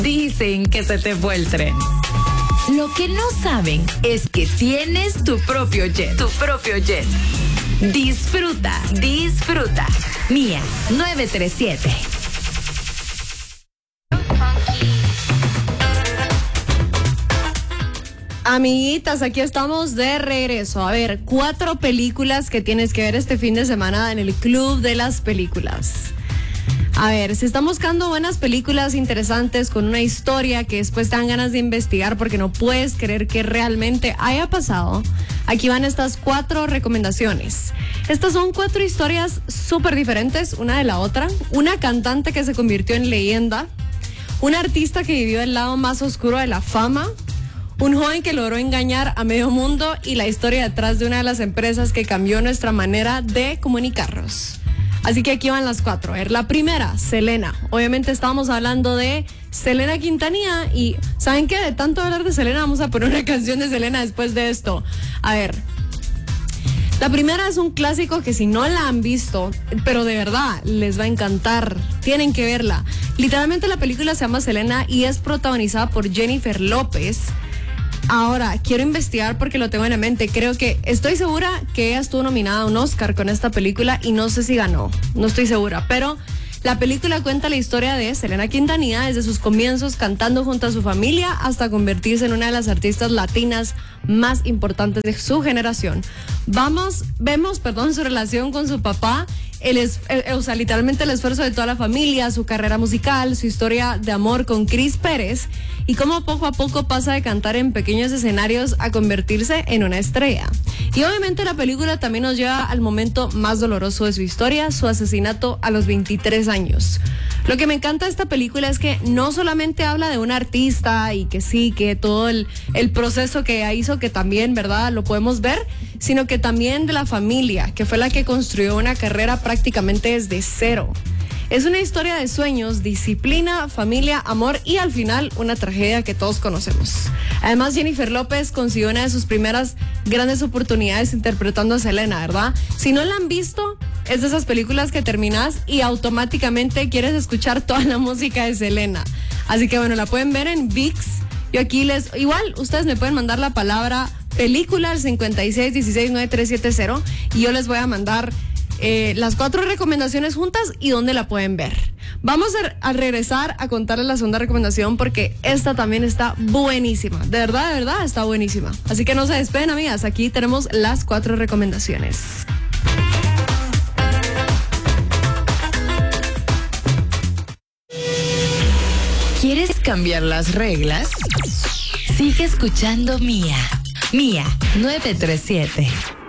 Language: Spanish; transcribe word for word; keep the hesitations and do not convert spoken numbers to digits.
Dicen que se te fue el tren. Lo que no saben es que tienes tu propio jet. Tu propio jet. Disfruta, disfruta. Mía nueve tres siete. Amiguitas, aquí estamos de regreso. A ver, cuatro películas que tienes que ver este fin de semana en el Club de las Películas. A ver, si están buscando buenas películas interesantes con una historia que después te dan ganas de investigar porque no puedes creer que realmente haya pasado, aquí van estas cuatro recomendaciones. Estas son cuatro historias súper diferentes una de la otra. Una cantante que se convirtió en leyenda, un artista que vivió el lado más oscuro de la fama, un joven que logró engañar a medio mundo y la historia detrás de una de las empresas que cambió nuestra manera de comunicarnos. Así que aquí van las cuatro. A ver, la primera, Selena. Obviamente estábamos hablando de Selena Quintanilla y ¿saben qué? De tanto hablar de Selena vamos a poner una canción de Selena después de esto. A ver, la primera es un clásico que si no la han visto, pero de verdad les va a encantar, tienen que verla. Literalmente la película se llama Selena y es protagonizada por Jennifer López. Ahora, quiero investigar porque lo tengo en la mente. Creo que, estoy segura que ella estuvo nominada a un Oscar con esta película y no sé si ganó, no estoy segura, pero la película cuenta la historia de Selena Quintanilla desde sus comienzos cantando junto a su familia hasta convertirse en una de las artistas latinas más importantes de su generación. Vamos, vemos, perdón, su relación con su papá, el es, el, o sea, literalmente el esfuerzo de toda la familia, su carrera musical, su historia de amor con Chris Pérez y cómo poco a poco pasa de cantar en pequeños escenarios a convertirse en una estrella. Y obviamente la película también nos lleva al momento más doloroso de su historia, su asesinato a los veintitrés años. Lo que me encanta de esta película es que no solamente habla de un artista y que sí, que todo el, el proceso que hizo, que también, ¿verdad?, lo podemos ver, sino que también de la familia, que fue la que construyó una carrera prácticamente desde cero. Es una historia de sueños, disciplina, familia, amor y al final una tragedia que todos conocemos. Además, Jennifer López consiguió una de sus primeras grandes oportunidades interpretando a Selena, ¿verdad? Si no la han visto, es de esas películas que terminas y automáticamente quieres escuchar toda la música de Selena. Así que bueno, la pueden ver en V I X. Yo aquí les, igual ustedes me pueden mandar la palabra película al cincuenta y seis dieciséis noventa y tres setenta y yo les voy a mandar Eh, las cuatro recomendaciones juntas y dónde la pueden ver. Vamos a, a regresar a contarles la segunda recomendación porque esta también está buenísima. De verdad, de verdad está buenísima. Así que no se despeguen, amigas. Aquí tenemos las cuatro recomendaciones. ¿Quieres cambiar las reglas? Sigue escuchando Mía. Mía nueve tres siete.